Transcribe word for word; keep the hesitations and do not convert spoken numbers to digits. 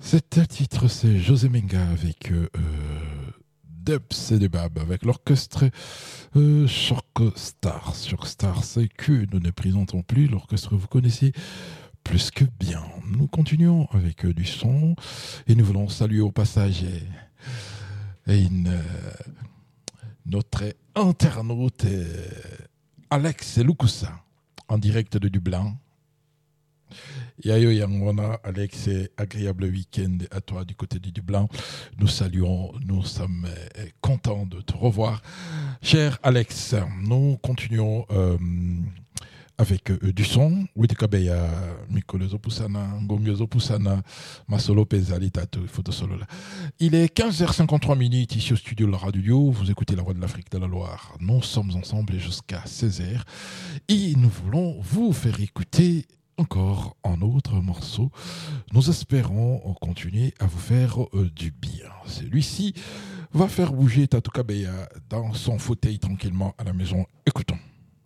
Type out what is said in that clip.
Cet titre, c'est José Menga avec euh, Dubs et Debab, avec l'orchestre euh, Shock Stars. Shock Stars, c'est que nous ne présentons plus. L'orchestre, vous connaissez plus que bien. Nous continuons avec euh, du son et nous voulons saluer au passage et, et une, euh, notre internaute euh, Alex Lukusa en direct de Dublin. Yayo Yangwana, Alex, agréable week-end à toi du côté du Dublin. Nous saluons, nous sommes contents de te revoir. Cher Alex, nous continuons euh, avec euh, du son. Witikabeya, Mikolo Pusana, Ngomyo Pusana, Masolo Pezali Tato, photo solo là. Il est quinze heures cinquante-trois minutes ici au studio de la radio. Vous écoutez la voix de l'Afrique de la Loire. Nous sommes ensemble jusqu'à seize heures. Et nous voulons vous faire écouter encore un autre morceau. Nous espérons continuer à vous faire euh, du bien. Celui-ci va faire bouger Tatou Kabeya dans son fauteuil tranquillement à la maison. Écoutons.